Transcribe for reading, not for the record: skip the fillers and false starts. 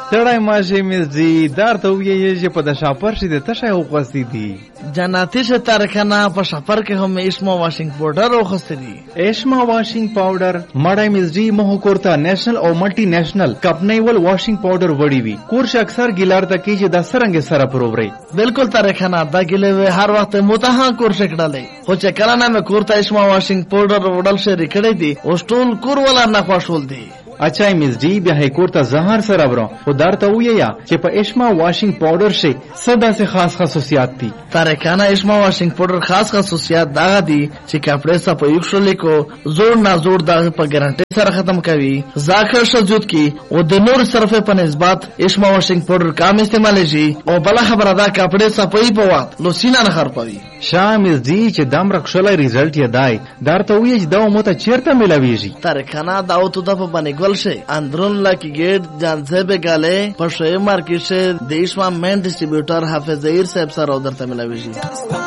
ستړی ماشي مزدي دار ته ویې چې په د شاپر شي د تشه وغوستې دي جناتي شه تارکنه په شاپر کې هم اسما واشنګ پاوډر وغوستې دي. ایشما واشنګ پاوډر مړی مزدي مه کورته نېشنل او ملټي نېشنل کپنیول واشنګ پاوډر وړي وي کورش اکثر ګیلار ته کې چې د سرنګ سره پرووري بالکل تارکنه دا ګلې هر وخت متها کورش کړلې خو چې کله نه کورته اسما واشنګ پاوډر وډل شي کړې دي او ټول کور ولا نه خوشول دي. اچھا مزدی بیا هیکور ته زهر سره برو خو درته ویا چې په اشما واشنګ پاوډر شي صدا سے خاص خصوصیات دي. تارکانه اشما واشنګ پاوډر خاص خصوصیات دا دي چې کپڑے صفائی شولې کو زور نه زور دا په ګارانټي سره ختم کوي ذاکر شجود کی او د نور صرفه په نسبت اشما واشنګ پاوډر کم استعمال شي او بل خبره دا کپڑے صفائی په وخت لو سینه نه خرپوي. شامل دی چې دم رخصلای ریزلټ یې دای درته وی چې دا مو ته چیرته ملاویږي. تارکانه دا او ته د باندې شي اندرون لاکی گیٹ جانسے به گاله په شوی مارکیټ شه د اسما مین ډیسټریبیوټر حافظ ظهیر صاحب سره ودرته ملاوي شي.